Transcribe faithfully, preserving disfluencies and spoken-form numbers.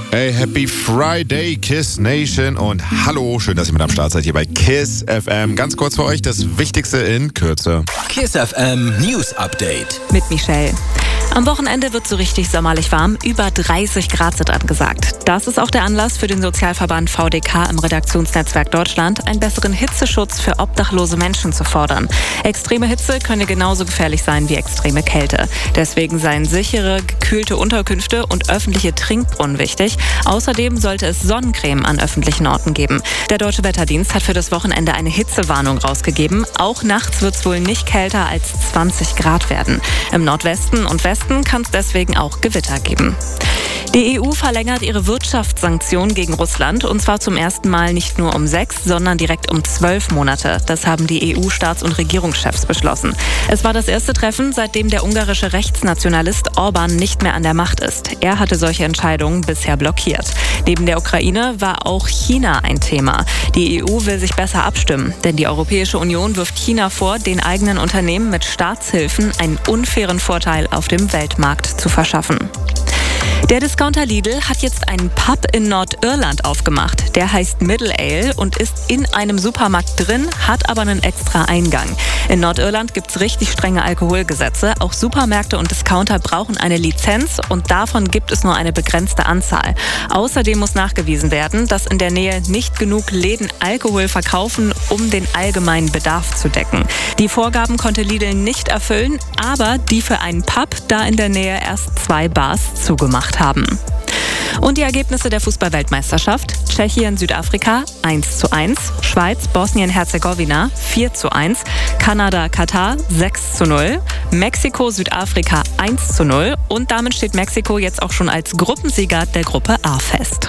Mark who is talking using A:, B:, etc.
A: Hey, happy Friday, Kiss Nation und hallo, schön, dass ihr mit am Start seid hier bei Kiss F M. Ganz kurz für euch das Wichtigste in Kürze.
B: Kiss F M News Update.
C: Mit Michelle. Am Wochenende wird so richtig sommerlich warm. Über dreißig Grad sind angesagt. Das ist auch der Anlass für den Sozialverband V D K im Redaktionsnetzwerk Deutschland, einen besseren Hitzeschutz für obdachlose Menschen zu fordern. Extreme Hitze könne genauso gefährlich sein wie extreme Kälte. Deswegen seien sichere, gekühlte Unterkünfte und öffentliche Trinkbrunnen wichtig. Außerdem sollte es Sonnencreme an öffentlichen Orten geben. Der Deutsche Wetterdienst hat für das Wochenende eine Hitzewarnung rausgegeben. Auch nachts wird es wohl nicht kälter als zwanzig Grad werden. Im Nordwesten und Westen kann es deswegen auch Gewitter geben. Die E U verlängert ihre Wirtschaftssanktionen gegen Russland und zwar zum ersten Mal nicht nur um sechs, sondern direkt um zwölf Monate. Das haben die E U-Staats- und Regierungschefs beschlossen. Es war das erste Treffen, seitdem der ungarische Rechtsnationalist Orban nicht mehr an der Macht ist. Er hatte solche Entscheidungen bisher blockiert. Neben der Ukraine war auch China ein Thema. Die E U will sich besser abstimmen, denn die Europäische Union wirft China vor, den eigenen Unternehmen mit Staatshilfen einen unfairen Vorteil auf dem Weltmarkt zu verschaffen. Der Discounter Lidl hat jetzt einen Pub in Nordirland aufgemacht. Der heißt Middle Ale und ist in einem Supermarkt drin, hat aber einen extra Eingang. In Nordirland gibt es richtig strenge Alkoholgesetze. Auch Supermärkte und Discounter brauchen eine Lizenz und davon gibt es nur eine begrenzte Anzahl. Außerdem muss nachgewiesen werden, dass in der Nähe nicht genug Läden Alkohol verkaufen, um den allgemeinen Bedarf zu decken. Die Vorgaben konnte Lidl nicht erfüllen, aber die für einen Pub da in der Nähe erst zwei Bars zugemacht haben. Und die Ergebnisse der Fußball-Weltmeisterschaft: Tschechien, Südafrika eins zu eins, Schweiz, Bosnien-Herzegowina vier zu eins, Kanada, Katar sechs zu null, Mexiko, Südafrika eins zu null und damit steht Mexiko jetzt auch schon als Gruppensieger der Gruppe A fest.